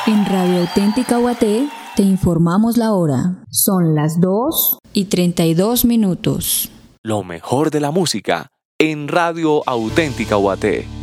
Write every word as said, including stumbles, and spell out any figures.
En Radio Auténtica Guaté te informamos la hora. Son las dos y treinta y dos minutos. Lo mejor de la música en Radio Auténtica Guaté.